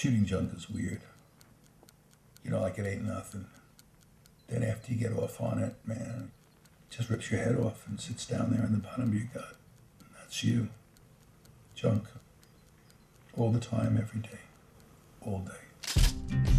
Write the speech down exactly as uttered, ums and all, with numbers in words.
shooting junk is weird. You know, like it ain't nothing. Then after you get off on it, man, it just rips your head off and sits down there in the bottom of your gut. And that's you. Junk. All the time, every day. All day.